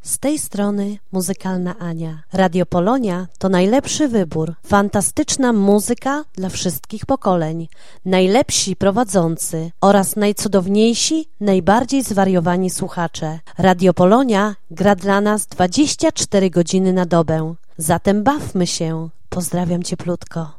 Z tej strony muzykalna Ania. Radio Polonia to najlepszy wybór. Fantastyczna muzyka dla wszystkich pokoleń. Najlepsi prowadzący oraz najcudowniejsi, najbardziej zwariowani słuchacze. Radio Polonia gra dla nas 24 godziny na dobę. Zatem bawmy się. Pozdrawiam cieplutko.